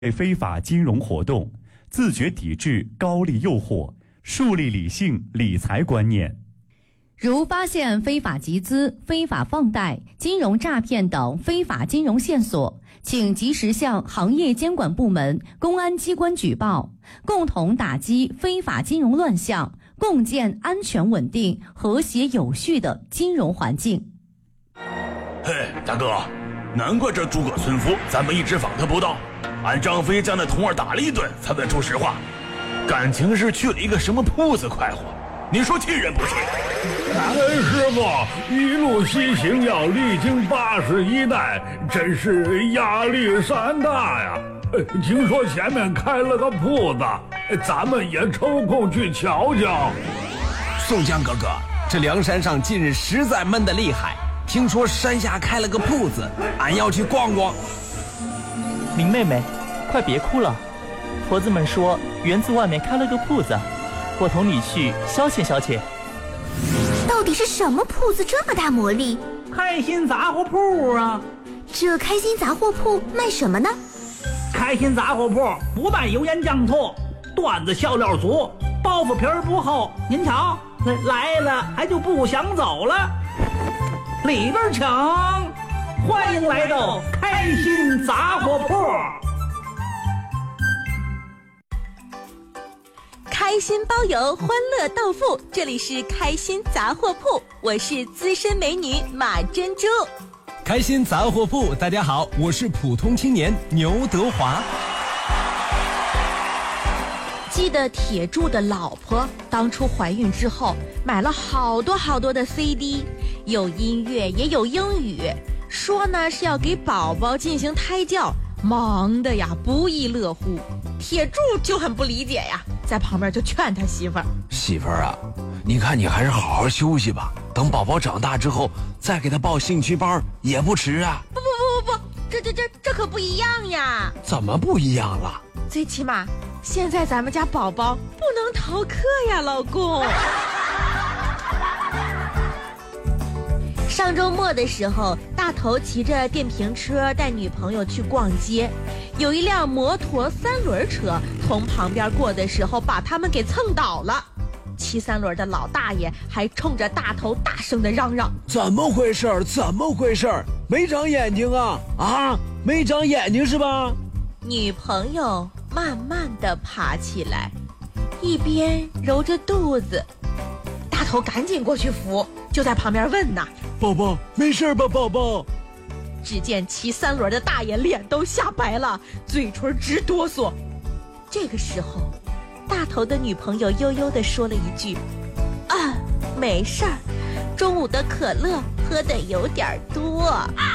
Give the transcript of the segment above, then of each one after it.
非法金融活动，自觉抵制高利诱惑，树立理性理财观念。 如发现非法集资、非法放贷、金融诈骗等非法金融线索，请及时向行业监管部门、公安机关举报，共同打击非法金融乱象，共建安全稳定、和谐有序的金融环境。 嘿，大哥，难怪这诸葛村夫咱们一直访他不到，俺张飞将那童儿打了一顿才问出实话，感情是去了一个什么铺子快活，你说气人不气？ 师傅一路西行要历经81代，真是压力山大呀。听说前面开了个铺子，咱们也抽空去瞧瞧。 宋江哥哥，这梁山上近日实在闷得厉害，听说山下开了个铺子，俺要去逛逛。 林妹妹，快别哭了，婆子们说园子外面开了个铺子，我同你去消遣消遣。 到底是什么铺子这么大魔力？ 开心杂货铺啊！ 这开心杂货铺卖什么呢？ 开心杂货铺不卖油盐酱醋，段子笑料足，包袱皮儿不厚。您瞧，来了还就不想走了。里边请，欢迎来到开心杂货铺。 开心包邮，欢乐到付，这里是开心杂货铺，我是资深美女马珍珠。 开心杂货铺，大家好，我是普通青年牛德华。 记得铁柱的老婆当初怀孕之后买了好多的 CD， 有音乐也有英语，说呢是要给宝宝进行胎教，忙得呀不亦乐乎。铁柱就很不理解呀，在旁边就劝他媳妇儿： 媳妇儿啊，你看你还是好好休息吧，等宝宝长大之后再给他报兴趣班也不迟啊。 不，这可不一样呀。 怎么不一样了？ 最起码现在咱们家宝宝不能逃课呀，老公。上周末的时候，大头骑着电瓶车带女朋友去逛街，有一辆摩托3轮车从旁边过的时候把他们给蹭倒了。骑3轮的老大爷还冲着大头大声的嚷嚷： 怎么回事？没长眼睛啊？没长眼睛是吧？ 女朋友慢慢的爬起来，一边揉着肚子，大头赶紧过去扶，就在旁边问呐： 宝宝没事吧？宝宝。 只见骑3轮的大爷脸都吓白了，嘴唇直哆嗦。这个时候，大头的女朋友悠悠地说了一句：没事儿，中午的可乐喝得有点多。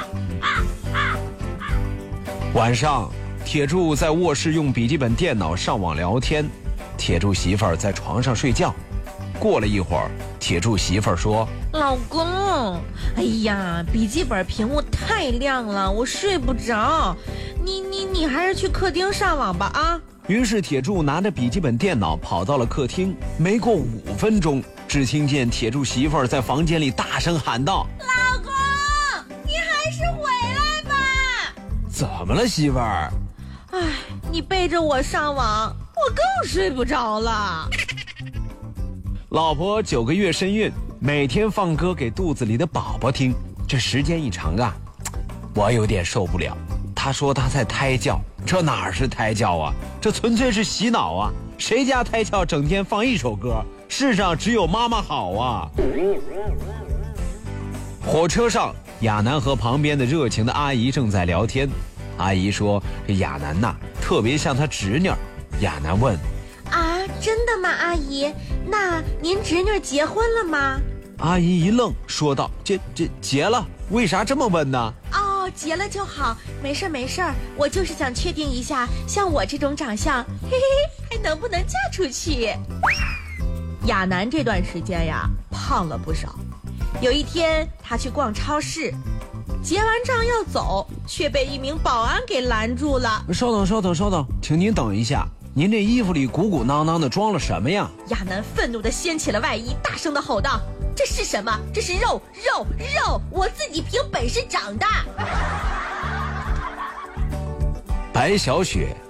晚上，铁柱在卧室用笔记本电脑上网聊天，铁柱媳妇儿在床上睡觉。过了一会儿，铁柱媳妇儿说： 老公，哎呀，笔记本屏幕太亮了，我睡不着，你还是去客厅上网吧啊。 于是铁柱拿着笔记本电脑跑到了客厅，没过5分钟，只听见铁柱媳妇儿在房间里大声喊道： 老公，你还是回来吧。 怎么了媳妇儿？ 你背着我上网，我更睡不着了。 老婆9个月身孕，每天放歌给肚子里的宝宝听，这时间一长啊，我有点受不了。她说她在胎教，这哪是胎教啊，这纯粹是洗脑啊！谁家胎教整天放一首歌？世上只有妈妈好啊！火车上，亚楠和旁边的热情的阿姨正在聊天。阿姨说这亚楠呐，特别像她侄女。亚楠问： 真的吗，阿姨？那您侄女结婚了吗？ 阿姨一愣，说道：结了，为啥这么问呢？ 结了就好，没事儿，我就是想确定一下，像我这种长相，还能不能嫁出去？亚楠这段时间呀，胖了不少。有一天，她去逛超市，结完账要走，却被一名保安给拦住了。 稍等，请您等一下，您这衣服里鼓鼓囊囊的装了什么呀？ 亚楠愤怒地掀起了外衣，大声地吼道：这是什么？这是肉，我自己凭本事长的。 白小雪